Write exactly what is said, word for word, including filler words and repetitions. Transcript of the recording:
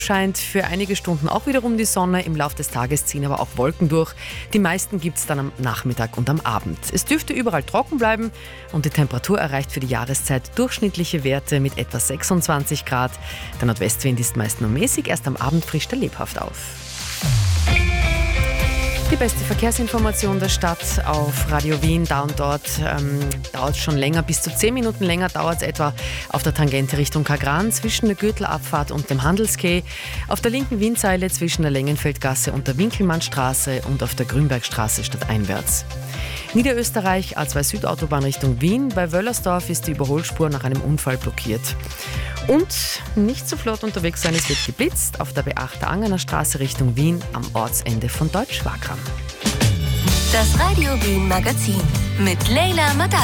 Scheint für einige Stunden auch wiederum die Sonne, im Laufe des Tages ziehen aber auch Wolken durch. Die meisten gibt es dann am Nachmittag und am Abend. Es dürfte überall trocken bleiben und die Temperatur erreicht für die Jahreszeit durchschnittliche Werte mit etwa sechsundzwanzig Grad. Der Nordwestwind ist meist nur mäßig, erst am Abend frischt er lebhaft auf. Die beste Verkehrsinformation der Stadt auf Radio Wien, da und dort ähm, dauert es schon länger, bis zu zehn Minuten länger dauert es etwa auf der Tangente Richtung Kagran zwischen der Gürtelabfahrt und dem Handelskeh, auf der linken Wienseile zwischen der Längenfeldgasse und der Winkelmannstraße und auf der Grünbergstraße stadteinwärts. Niederösterreich, A zwei Südautobahn Richtung Wien, bei Wöllersdorf ist die Überholspur nach einem Unfall blockiert. Und nicht so flott unterwegs sein, es wird geblitzt auf der B acht der Angener Straße Richtung Wien am Ortsende von Deutsch-Wagram. Das Radio Wien Magazin mit Leila Madar.